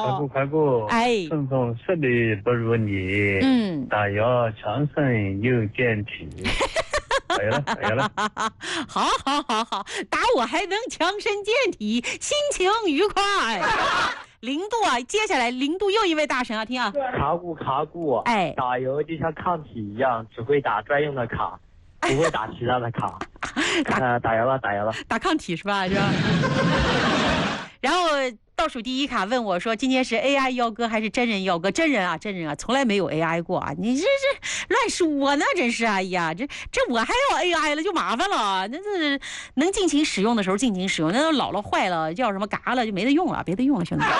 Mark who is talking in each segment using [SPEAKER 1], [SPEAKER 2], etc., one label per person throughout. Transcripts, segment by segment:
[SPEAKER 1] 快过！
[SPEAKER 2] 哎，
[SPEAKER 1] 顺风顺利不如你。打药强身又健体。可以了。
[SPEAKER 2] 好，打我还能强身健体，心情愉快。零度啊，接下来零度又一位大神啊，听啊。
[SPEAKER 3] 卡古，哎，打油就像抗体一样，只会打专用的卡，不会打其他的卡。打油了，
[SPEAKER 2] 打抗体是吧？然后倒数第一卡问我说：“今天是 AI 幺哥还是真人幺哥？真人啊，从来没有 AI 过啊！你这乱说呢，真是！哎呀，这我还要 AI 了，就麻烦了。那这能尽情使用的时候尽情使用，那都老了坏了，叫什么嘎了就没得用了，别的用了，兄弟。”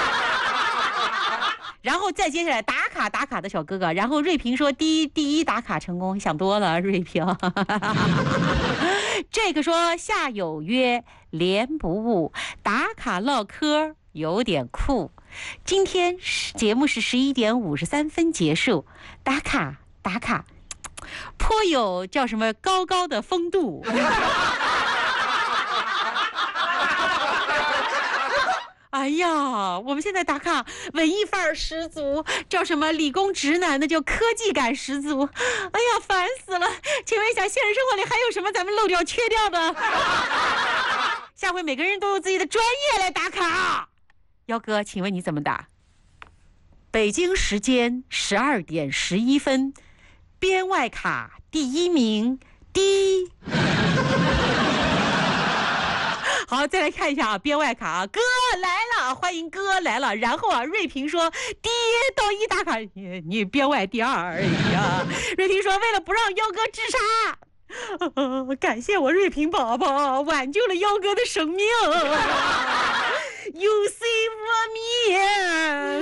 [SPEAKER 2] 然后再接下来打卡的小哥哥，然后瑞平说第一打卡成功，想多了，瑞平。这个说夏有约，连不误，打卡唠嗑有点酷。今天节目是11点53分结束，打卡，颇有叫什么高高的风度。哎呀，我们现在打卡文艺范儿十足，叫什么理工直男，那叫科技感十足。哎呀，烦死了！请问一下，现实生活里还有什么咱们漏掉缺掉的？下回每个人都有自己的专业来打卡。幺哥，请问你怎么打？北京时间12点11分，编外卡第一名滴。好，再来看一下啊，编外卡啊，哥来了，欢迎哥来了。然后啊，瑞平说第一到一打卡，你编外第二呀。瑞平说为了不让幺哥自杀，感谢我瑞平宝宝挽救了幺哥的生命。You save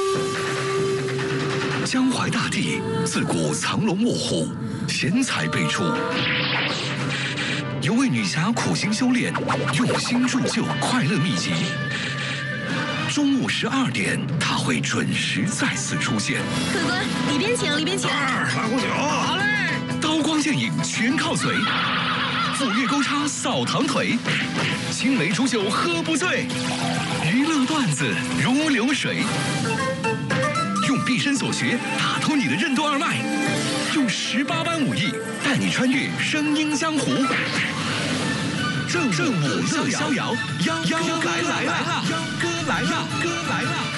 [SPEAKER 2] me。
[SPEAKER 4] 江淮大地自古藏龙卧虎，贤才辈出。有位女侠苦心修炼，用心铸就快乐秘籍。中午12点，她会准时再次出现。
[SPEAKER 5] 客官，里边请。
[SPEAKER 4] 拉壶酒。好嘞。刀光剑影全靠嘴，斧钺钩叉扫堂腿，青梅煮酒喝不醉，娱乐段子如流水。用毕生所学打通你的任督二脉，用18般武艺带你穿越声音江湖。正午乐逍遥，幺哥来了，幺哥来了。